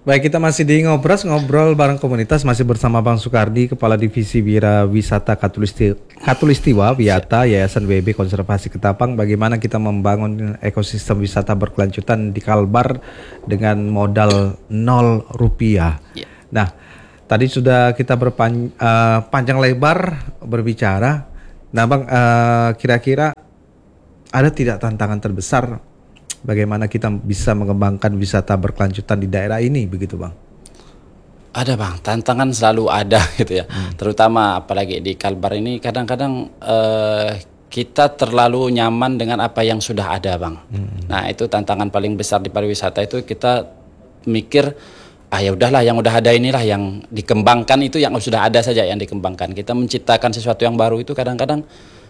Baik, kita masih di ngobrol bareng komunitas, masih bersama Bang Sukardi, Kepala Divisi Wira Wisata Katulistiwa Wiyata Yayasan WB Konservasi Ketapang. Bagaimana kita membangun ekosistem wisata berkelanjutan di Kalbar dengan modal 0 rupiah. Yeah. Nah, tadi sudah kita panjang lebar berbicara. Nah, Bang, kira-kira ada tidak tantangan terbesar bagaimana kita bisa mengembangkan wisata berkelanjutan di daerah ini, begitu Bang? Ada Bang, tantangan selalu ada gitu ya. Terutama apalagi di Kalbar ini kadang-kadang kita terlalu nyaman dengan apa yang sudah ada Bang. Nah itu tantangan paling besar di pariwisata itu, kita mikir ya udahlah yang udah ada inilah yang dikembangkan, itu yang sudah ada saja yang dikembangkan. Kita menciptakan sesuatu yang baru itu kadang-kadang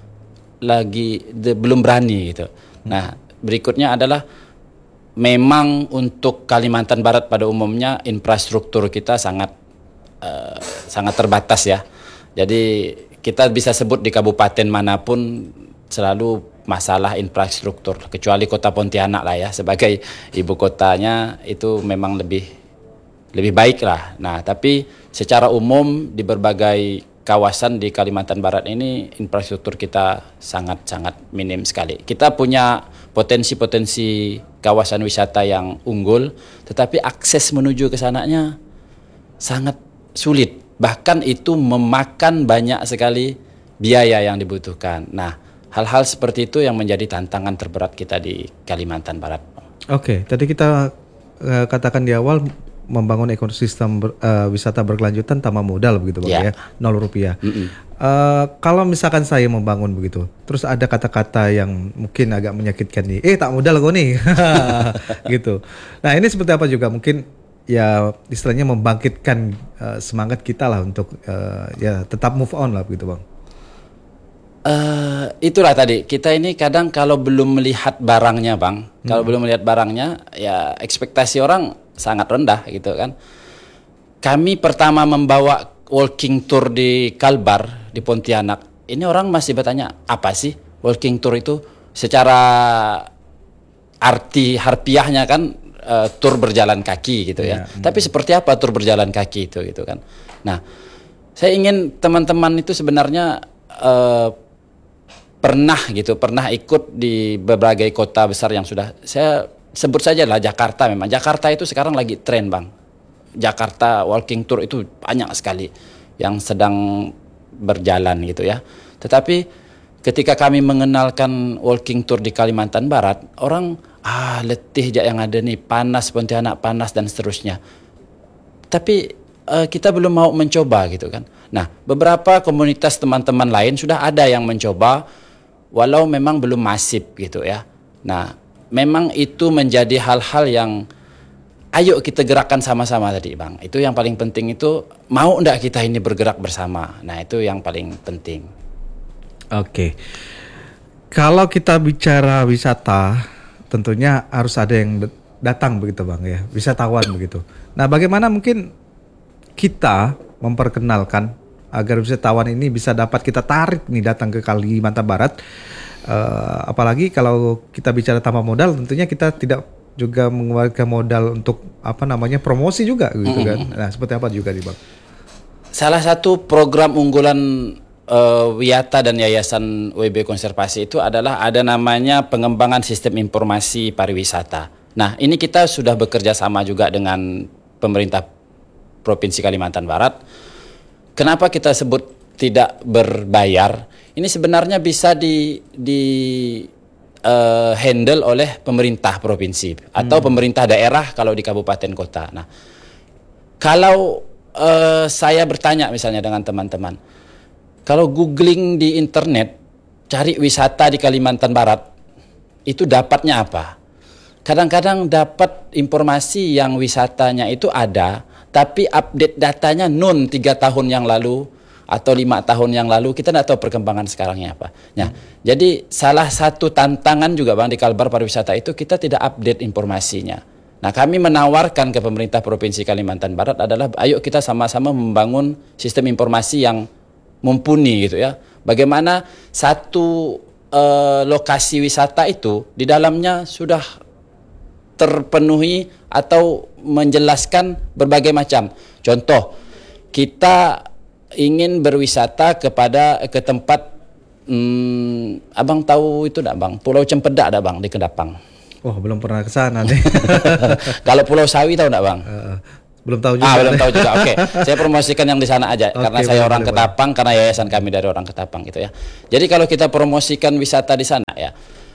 belum berani gitu. Nah berikutnya adalah memang untuk Kalimantan Barat pada umumnya infrastruktur kita sangat terbatas ya. Jadi kita bisa sebut di kabupaten manapun selalu masalah infrastruktur, kecuali kota Pontianak lah ya, sebagai ibu kotanya itu memang lebih baik lah. Nah tapi secara umum di berbagai kawasan di Kalimantan Barat ini infrastruktur kita sangat-sangat minim sekali. Kita punya potensi-potensi kawasan wisata yang unggul, tetapi akses menuju ke sananya sangat sulit. Bahkan itu memakan banyak sekali biaya yang dibutuhkan. Nah, hal-hal seperti itu yang menjadi tantangan terberat kita di Kalimantan Barat. Oke, tadi kita katakan di awal membangun ekosistem wisata berkelanjutan tanpa modal begitu Bang ya, 0 rupiah. Kalau misalkan saya membangun begitu, terus ada kata-kata yang mungkin agak menyakitkan nih, tak modal gue nih, gitu. Nah ini seperti apa juga mungkin ya istilahnya membangkitkan semangat kita lah untuk ya tetap move on lah begitu Bang. Itulah tadi, kita ini kadang kalau belum melihat barangnya Bang, kalau belum melihat barangnya ya ekspektasi orang sangat rendah gitu kan. Kami pertama membawa walking tour di Kalbar, di Pontianak, ini orang masih bertanya apa sih walking tour itu, secara arti harfiahnya kan tur berjalan kaki gitu ya. Tapi seperti apa tur berjalan kaki itu gitu kan. Nah saya ingin teman-teman itu sebenarnya pernah ikut di berbagai kota besar yang sudah saya sebut saja lah Jakarta. Memang Jakarta itu sekarang lagi tren Bang. Jakarta walking tour itu banyak sekali yang sedang berjalan gitu ya. Tetapi ketika kami mengenalkan walking tour di Kalimantan Barat, orang letih aja yang ada nih, panas Pontianak, panas dan seterusnya. Tapi kita belum mau mencoba gitu kan. Nah beberapa komunitas teman-teman lain sudah ada yang mencoba, walau memang belum masif gitu ya. Nah memang itu menjadi hal-hal yang ayo kita gerakkan sama-sama tadi Bang. Itu yang paling penting, itu mau enggak kita ini bergerak bersama. Nah itu yang paling penting. Oke. Kalau kita bicara wisata, tentunya harus ada yang datang begitu Bang ya, wisatawan begitu. Nah bagaimana mungkin kita memperkenalkan agar wisatawan ini bisa dapat kita tarik nih datang ke Kalimantan Barat. Apalagi kalau kita bicara tanpa modal, tentunya kita tidak juga mengeluarkan modal untuk promosi juga gitu kan. Nah seperti apa juga nih Bang? Salah satu program unggulan Wiyata dan Yayasan WB Konservasi itu adalah ada namanya pengembangan sistem informasi pariwisata. Nah ini kita sudah bekerja sama juga dengan pemerintah Provinsi Kalimantan Barat. Kenapa kita sebut tidak berbayar? Ini sebenarnya bisa handle oleh pemerintah provinsi atau pemerintah daerah kalau di kabupaten kota. Nah, kalau saya bertanya misalnya dengan teman-teman, kalau googling di internet cari wisata di Kalimantan Barat, itu dapatnya apa? Kadang-kadang dapat informasi yang wisatanya itu ada, tapi update datanya 3 tahun yang lalu atau 5 tahun yang lalu, kita tidak tahu perkembangan sekarangnya apa. Nah, jadi salah satu tantangan juga Bang di Kalbar pariwisata itu kita tidak update informasinya. Nah, kami menawarkan ke pemerintah Provinsi Kalimantan Barat adalah ayo kita sama-sama membangun sistem informasi yang mumpuni gitu ya. Bagaimana satu lokasi wisata itu di dalamnya sudah terpenuhi atau menjelaskan berbagai macam. Contoh, kita ingin berwisata ke tempat abang tahu itu enggak bang? Pulau Cempedak enggak bang di Kedapang? Oh, belum pernah ke sana nih. Kalau Pulau Sawi tahu enggak bang? Belum tahu juga. Belum tahu juga. Oke, saya promosikan yang di sana aja karena saya orang boleh. Ketapang, karena yayasan kami dari orang Ketapang gitu ya. Jadi kalau kita promosikan wisata di sana ya,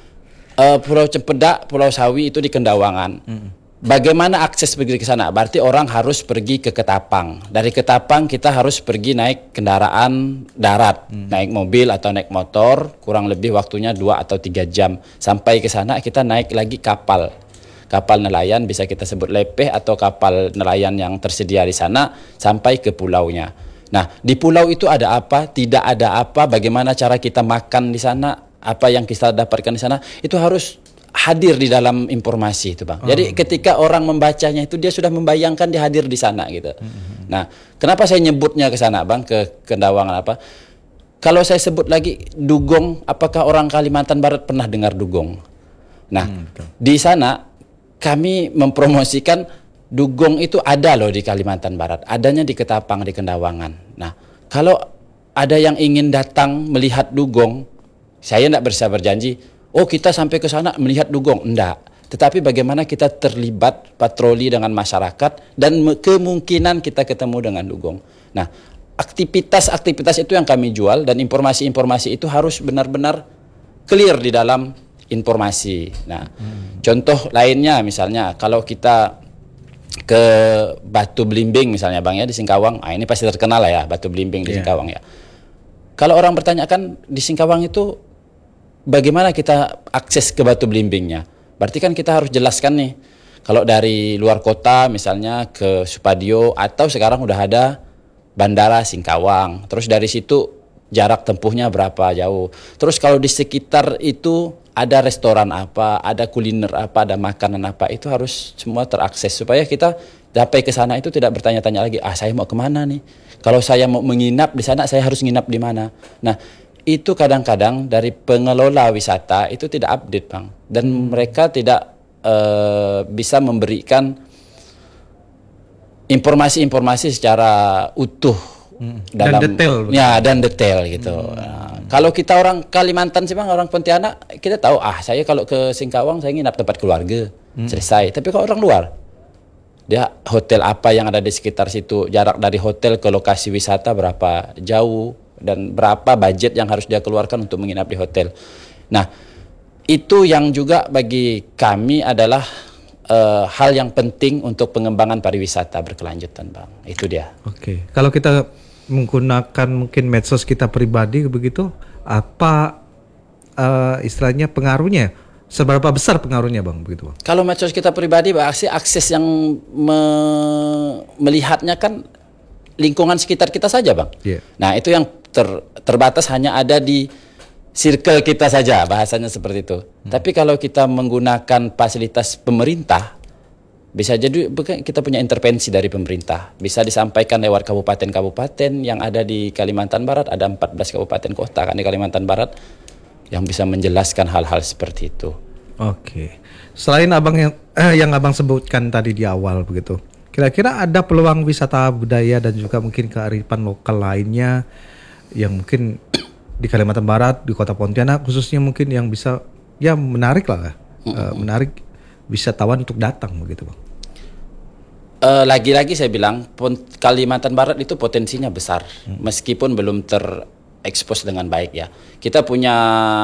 Pulau Cempedak, Pulau Sawi itu di Kendawangan. Bagaimana akses pergi ke sana? Berarti orang harus pergi ke Ketapang. Dari Ketapang kita harus pergi naik kendaraan darat, naik mobil atau naik motor, kurang lebih waktunya 2 atau 3 jam. Sampai ke sana kita naik lagi kapal nelayan, bisa kita sebut lepeh atau kapal nelayan yang tersedia di sana sampai ke pulaunya. Nah, di pulau itu ada apa, tidak ada apa, bagaimana cara kita makan di sana, apa yang kita dapatkan di sana, itu harus hadir di dalam informasi itu bang. Jadi ketika orang membacanya itu dia sudah membayangkan dia hadir di sana gitu. Nah, kenapa saya nyebutnya ke sana bang, ke Kendawangan apa? Kalau saya sebut lagi dugong, apakah orang Kalimantan Barat pernah dengar dugong? Nah, di sana kami mempromosikan dugong itu ada loh di Kalimantan Barat, adanya di Ketapang, di Kendawangan. Nah, kalau ada yang ingin datang melihat dugong, saya tidak bisa berjanji, oh kita sampai ke sana melihat dugong, enggak. Tetapi bagaimana kita terlibat patroli dengan masyarakat dan kemungkinan kita ketemu dengan dugong. Nah, aktivitas-aktivitas itu yang kami jual dan informasi-informasi itu harus benar-benar clear di dalam informasi. Nah, contoh lainnya misalnya kalau kita ke Batu Belimbing misalnya bang ya di Singkawang, ini pasti terkenal lah ya Batu Belimbing di Singkawang ya. Kalau orang bertanyakan di Singkawang itu bagaimana kita akses ke Batu Belimbingnya, berarti kan kita harus jelaskan nih. Kalau dari luar kota misalnya ke Supadio atau sekarang udah ada Bandara Singkawang, terus dari situ jarak tempuhnya berapa jauh. Terus kalau di sekitar itu ada restoran apa, ada kuliner apa, ada makanan apa, itu harus semua terakses supaya kita sampai ke sana itu tidak bertanya-tanya lagi, saya mau kemana nih? Kalau saya mau menginap di sana, saya harus nginap di mana? Nah, itu kadang-kadang dari pengelola wisata itu tidak update bang, dan mereka tidak bisa memberikan informasi-informasi secara utuh dalam dan detail gitu. Nah, kalau kita orang Kalimantan sih bang, orang Pontianak, kita tahu saya kalau ke Singkawang saya nginap tempat keluarga, selesai. Tapi kalau orang luar, dia hotel apa yang ada di sekitar situ, jarak dari hotel ke lokasi wisata berapa jauh, dan berapa budget yang harus dia keluarkan untuk menginap di hotel. Nah, itu yang juga bagi kami adalah hal yang penting untuk pengembangan pariwisata berkelanjutan bang. Itu dia. Oke. Kalau kita menggunakan mungkin medsos kita pribadi begitu, apa istilahnya pengaruhnya? Seberapa besar pengaruhnya bang begitu bang? Kalau medsos kita pribadi, akses yang melihatnya kan lingkungan sekitar kita saja bang. Nah itu yang terbatas hanya ada di circle kita saja, bahasanya seperti itu. Tapi kalau kita menggunakan fasilitas pemerintah, bisa jadi kita punya intervensi dari pemerintah. Bisa disampaikan lewat kabupaten-kabupaten yang ada di Kalimantan Barat. Ada 14 kabupaten kota kan di Kalimantan Barat yang bisa menjelaskan hal-hal seperti itu. Oke. Selain abang yang abang sebutkan tadi di awal begitu, kira-kira ada peluang wisata budaya dan juga mungkin kearifan lokal lainnya yang mungkin di Kalimantan Barat, di Kota Pontianak khususnya mungkin yang bisa ya menarik lah, menarik wisatawan untuk datang begitu bang. Lagi-lagi saya bilang Kalimantan Barat itu potensinya besar, meskipun belum terekspos dengan baik ya. Kita punya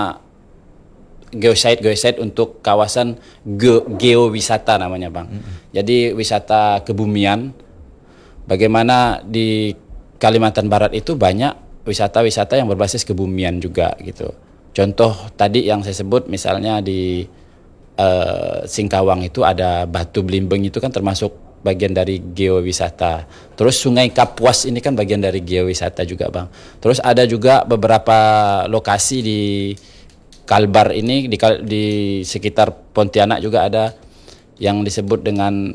geosite untuk kawasan geowisata namanya bang. Jadi wisata kebumian. Bagaimana di Kalimantan Barat itu banyak wisata-wisata yang berbasis kebumian juga gitu. Contoh tadi yang saya sebut misalnya di Singkawang itu ada Batu Belimbing, itu kan termasuk bagian dari geowisata. Terus Sungai Kapuas ini kan bagian dari geowisata juga bang. Terus ada juga beberapa lokasi di Kalbar ini di sekitar Pontianak juga ada yang disebut dengan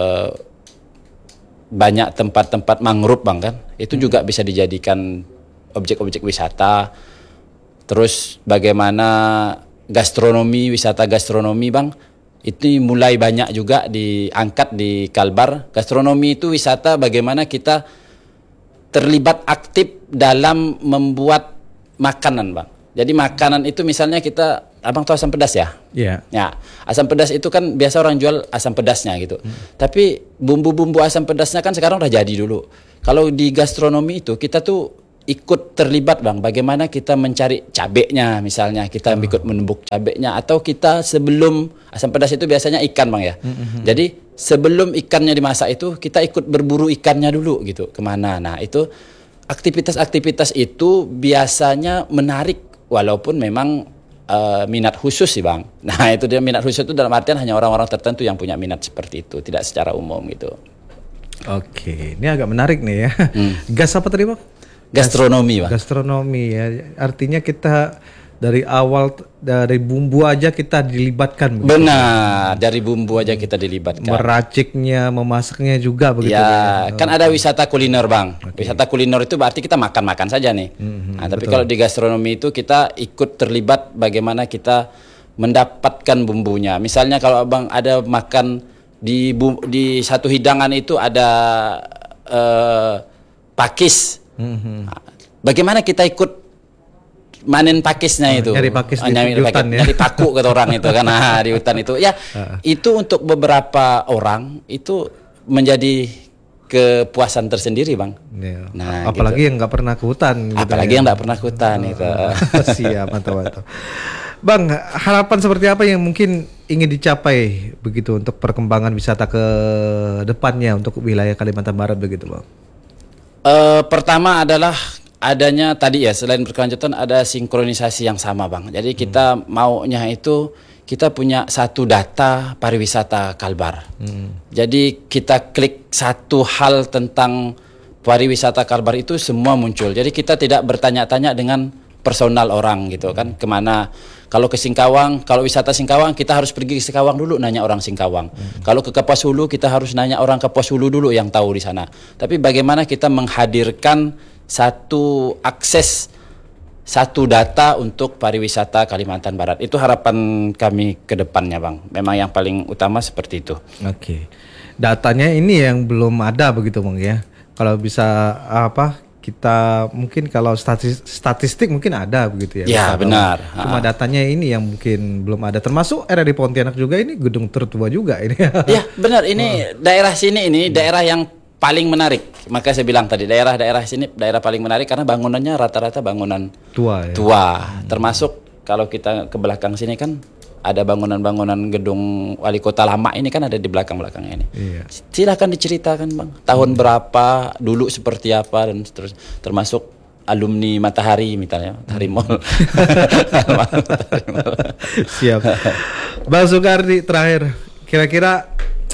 banyak tempat-tempat mangrove bang kan. Itu juga bisa dijadikan objek-objek wisata. Terus bagaimana gastronomi, wisata gastronomi bang, Itu mulai banyak juga diangkat di Kalbar. Gastronomi itu wisata bagaimana kita terlibat aktif dalam membuat makanan, Bang. Jadi makanan itu misalnya Abang tahu asam pedas ya? Iya. Ya, asam pedas itu kan biasa orang jual asam pedasnya gitu. Tapi bumbu-bumbu asam pedasnya kan sekarang udah jadi dulu. Kalau di gastronomi itu kita tuh ikut terlibat, Bang. Bagaimana kita mencari cabenya misalnya, kita ikut menumbuk cabenya, atau kita sebelum asam pedas itu biasanya ikan, Bang ya. Jadi sebelum ikannya dimasak itu kita ikut berburu ikannya dulu gitu, kemana. Nah itu aktivitas-aktivitas itu biasanya menarik walaupun memang minat khusus sih, Bang. Nah itu dia minat khusus itu dalam artian hanya orang-orang tertentu yang punya minat seperti itu, tidak secara umum gitu. Oke, ini agak menarik nih ya. Gas apa tadi, Bang? Gastronomi, Bang. Gastronomi ya. Artinya kita dari awal dari bumbu aja kita dilibatkan begitu. Benar, dari bumbu aja kita dilibatkan. Meraciknya, memasaknya juga begitu. Ya, kan ada wisata kuliner, Bang. Wisata kuliner itu berarti kita makan-makan saja nih. Nah, tapi kalau di gastronomi itu kita ikut terlibat bagaimana kita mendapatkan bumbunya. Misalnya kalau Abang ada makan di satu hidangan itu ada pakis. Nah, bagaimana kita ikut manen pakisnya itu? Nyari pakis di hutan ya. Nyari paku kata orang itu kan. Nah, di hutan itu. Ya, itu untuk beberapa orang itu menjadi kepuasan tersendiri, Bang. Ya. Nah, apalagi gitu. yang nggak pernah ke hutan. Apalagi yang nggak pernah ke hutan itu. Siap, mantap. Bang, harapan seperti apa yang mungkin ingin dicapai begitu untuk perkembangan wisata ke depannya untuk wilayah Kalimantan Barat begitu, Bang? Pertama adalah adanya tadi ya, selain berkelanjutan ada sinkronisasi yang sama, Bang. Jadi kita maunya itu kita punya satu data pariwisata Kalbar. Jadi kita klik satu hal tentang pariwisata Kalbar itu semua muncul. Jadi kita tidak bertanya-tanya dengan personal orang gitu kan, kemana. Kalau ke Singkawang, kalau wisata Singkawang kita harus pergi ke Singkawang dulu nanya orang Singkawang. Kalau ke Kapuas Hulu kita harus nanya orang Kapuas Hulu dulu yang tahu di sana. Tapi bagaimana kita menghadirkan satu akses, satu data untuk pariwisata Kalimantan Barat. Itu harapan kami ke depannya, Bang. Memang yang paling utama seperti itu. Oke. Datanya ini yang belum ada begitu, Bang ya. Kalau bisa kita mungkin kalau statistik mungkin ada begitu ya. Ya, benar. Cuma datanya ini yang mungkin belum ada. Termasuk RRI Pontianak juga, ini gedung tertua juga ini. Ya, benar. Ini daerah sini daerah yang paling menarik. Maka saya bilang tadi daerah sini daerah paling menarik karena bangunannya rata-rata bangunan tua. Ya? Tua. Termasuk kalau kita ke belakang sini kan ada bangunan-bangunan gedung wali kota lama ini kan ada di belakang-belakangnya ini. Iya. Silakan diceritakan, Bang. Tahun berapa, dulu seperti apa, dan terus termasuk alumni Matahari misalnya, Matahari Mall. Siap. Bang Sukardi, terakhir kira-kira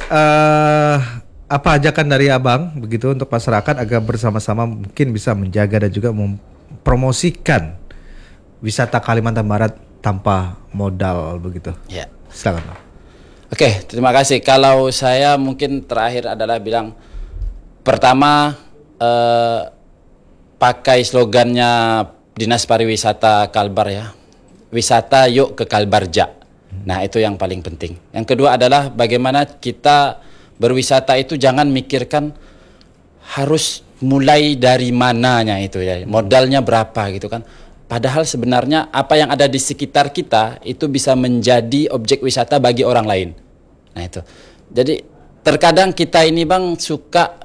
apa ajakan dari Abang begitu untuk masyarakat agar bersama-sama mungkin bisa menjaga dan juga mempromosikan wisata Kalimantan Barat tanpa modal begitu. Ya. Silakan. Oke, terima kasih. Kalau saya mungkin terakhir adalah bilang pertama pakai slogannya Dinas Pariwisata Kalbar ya. Wisata yuk ke Kalbarja. Nah, itu yang paling penting. Yang kedua adalah bagaimana kita berwisata itu jangan mikirkan harus mulai dari mananya itu ya. Modalnya berapa gitu kan. Padahal sebenarnya apa yang ada di sekitar kita itu bisa menjadi objek wisata bagi orang lain. Nah itu. Jadi terkadang kita ini, Bang, suka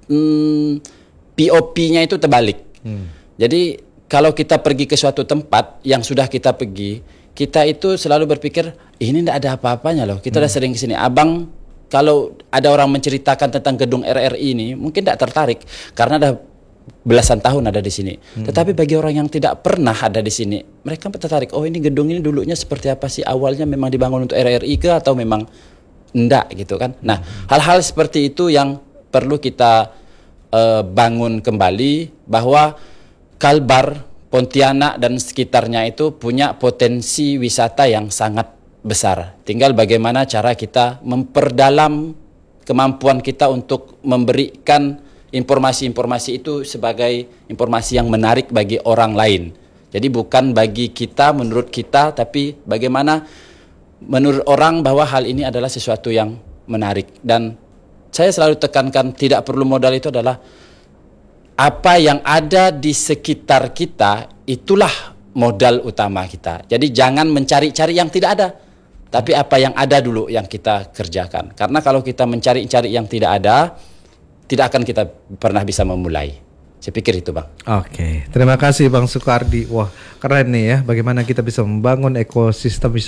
POP-nya itu terbalik. Jadi kalau kita pergi ke suatu tempat yang sudah kita pergi, kita itu selalu berpikir ini tidak ada apa-apanya loh. Kita udah sering ke sini. Abang kalau ada orang menceritakan tentang gedung RRI ini mungkin tidak tertarik karena ada belasan tahun ada di sini. Tetapi bagi orang yang tidak pernah ada di sini, mereka tertarik. Oh, ini gedung ini dulunya seperti apa sih? Awalnya memang dibangun untuk RRI ke atau memang enggak gitu kan? Nah, hal-hal seperti itu yang perlu kita bangun kembali bahwa Kalbar, Pontianak dan sekitarnya itu punya potensi wisata yang sangat besar. Tinggal bagaimana cara kita memperdalam kemampuan kita untuk memberikan informasi-informasi itu sebagai informasi yang menarik bagi orang lain. Jadi bukan bagi kita, menurut kita, tapi bagaimana menurut orang bahwa hal ini adalah sesuatu yang menarik. Dan saya selalu tekankan tidak perlu modal, itu adalah apa yang ada di sekitar kita, itulah modal utama kita. Jadi jangan mencari-cari yang tidak ada, tapi apa yang ada dulu yang kita kerjakan. Karena kalau kita mencari-cari yang tidak ada, tidak akan kita pernah bisa memulai. Saya pikir itu, Bang. Oke, terima kasih Bang Sukardi. Wah, keren nih ya, bagaimana kita bisa membangun ekosistem